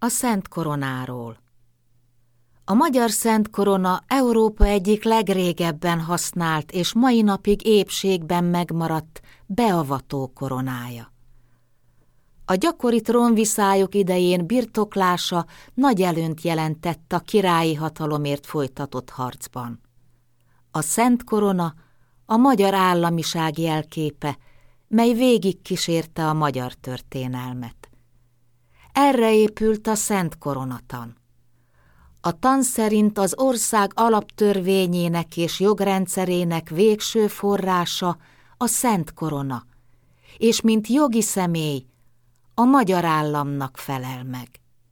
A Szent Koronáról. A magyar Szent Korona Európa egyik legrégebben használt és mai napig épségben megmaradt beavató koronája. A gyakori trónviszályok idején birtoklása nagy előnyt jelentett a királyi hatalomért folytatott harcban. A Szent Korona a magyar államiság jelképe, mely végigkísérte a magyar történelmet. Erre épült a Szent Koronatan. A tan szerint az ország alaptörvényének és jogrendszerének végső forrása a Szent Korona, és mint jogi személy a magyar államnak felel meg.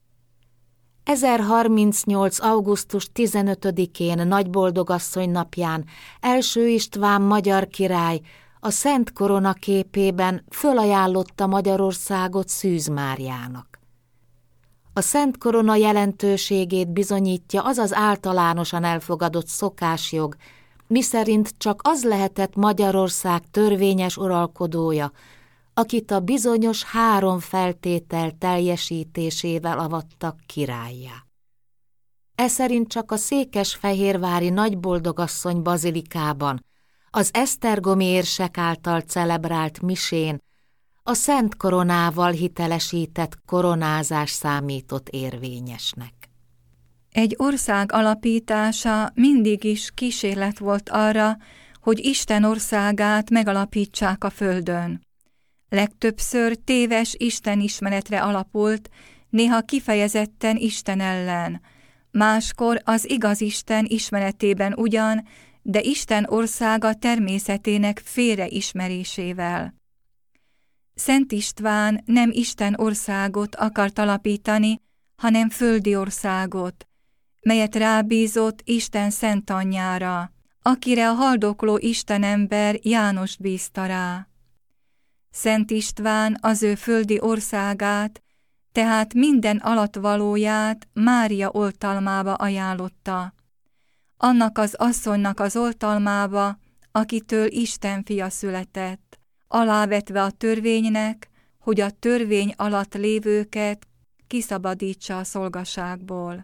1038. augusztus 15-én Nagyboldogasszony napján első István magyar király a Szent Korona képében fölajánlotta Magyarországot Szűz Máriának. A Szent Korona jelentőségét bizonyítja az az általánosan elfogadott szokásjog, miszerint csak az lehetett Magyarország törvényes uralkodója, akit a bizonyos 3 feltétel teljesítésével avattak királlyá. Eszerint csak a székesfehérvári Nagyboldogasszony bazilikában, az esztergomi érsek által celebrált misén a Szent Koronával hitelesített koronázás számított érvényesnek. Egy ország alapítása mindig is kísérlet volt arra, hogy Isten országát megalapítsák a földön. Legtöbbször téves istenismeretre alapult, néha kifejezetten Isten ellen, máskor az igaz Isten ismeretében ugyan, de Isten országa természetének félreismerésével. Szent István nem Isten országot akart alapítani, hanem földi országot, melyet rábízott Isten szent anyjára, akire a haldokló istenember Jánost bízta rá. Szent István az ő földi országát, tehát minden alattvalóját Mária oltalmába ajánlotta, annak az asszonynak az oltalmába, akitől Isten fia született, alávetve a törvénynek, hogy a törvény alatt lévőket kiszabadítsa a szolgaságból.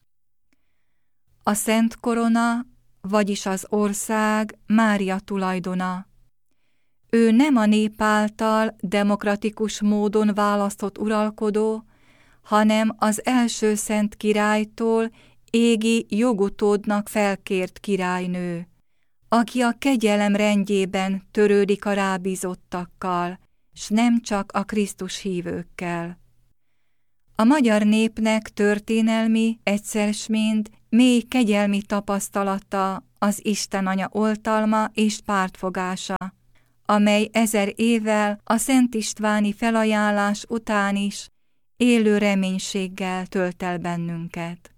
A Szent Korona, vagyis az ország Mária tulajdona. Ő nem a nép által demokratikus módon választott uralkodó, hanem az első szent királytól égi jogutódnak felkért királynő, aki a kegyelem rendjében törődik a rábízottakkal, s nem csak a Krisztus hívőkkel. A magyar népnek történelmi, egyszer s mind mély kegyelmi tapasztalata az Isten Anya oltalma és pártfogása, amely 1000 évvel a Szent Istváni felajánlás után is élő reménységgel tölt el bennünket.